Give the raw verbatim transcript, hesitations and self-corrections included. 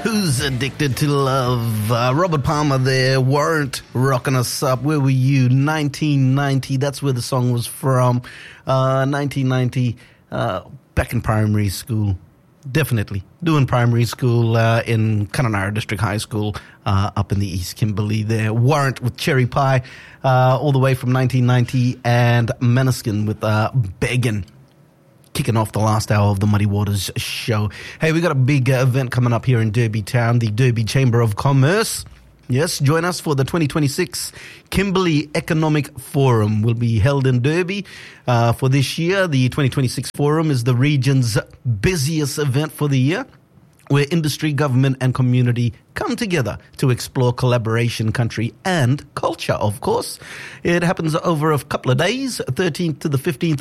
Who's Addicted to Love? Uh, Robert Palmer there, weren't rocking us up. Where were you? nineteen ninety, that's where the song was from. Uh, nineteen ninety, uh, back in primary school. Definitely. Doing primary school uh, in Kununurra District High School uh, up in the East Kimberley there. Warrant with Cherry Pie uh, all the way from nineteen ninety, and Maneskin with uh, Beggin'. Kicking off the last hour of the Muddy Waters show. Hey, we got a big uh, event coming up here in Derby Town, the Derby Chamber of Commerce. Yes, join us for the twenty twenty-six Kimberley Economic Forum. Will be held in Derby uh, for this year. The twenty twenty-six Forum is the region's busiest event for the year, where industry, government and community come together to explore collaboration, country and culture, of course. It happens over a couple of days, thirteenth to the fifteenth